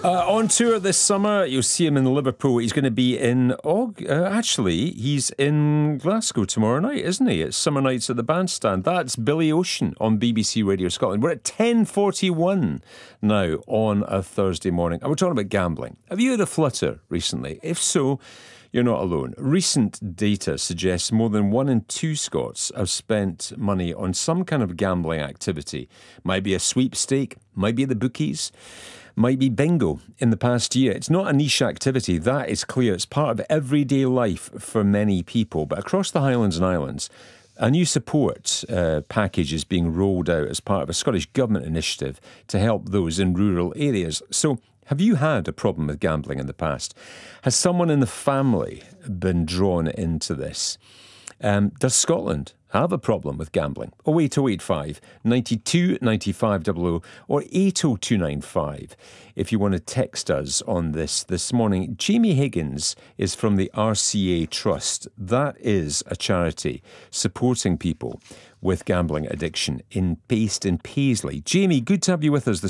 On tour this summer, you'll see him in Liverpool. He's going to be in... actually, he's in Glasgow tomorrow night, isn't he? It's Summer Nights at the Bandstand. That's Billy Ocean on BBC Radio Scotland. We're at 10:41 now on a Thursday morning. And we're talking about gambling. Have you had a flutter recently? If so, you're not alone. Recent data suggests more than 1 in 2 Scots have spent money on some kind of gambling activity. Might be a sweepstake, might be the bookies, might be bingo in the past year. It's not a niche activity, that is clear. It's part of everyday life for many people. But across the Highlands and Islands, a new support package is being rolled out as part of a Scottish Government initiative to help those in rural areas. So, have you had a problem with gambling in the past? Has someone in the family been drawn into this? Does Scotland have a problem with gambling? 08085 92 95 00 or 80295 if you want to text us on this morning. Jamie Higgins is from the RCA Trust. That is a charity supporting people with gambling addiction based in Paisley. Jamie, good to have you with us this